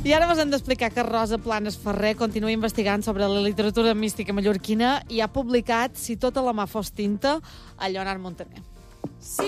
I ara us hem d'explicar que Rosa Planes Ferrer continua investigant sobre la literatura mística mallorquina i ha publicat Si tota la mà fos tinta, a Lleonard Montaner.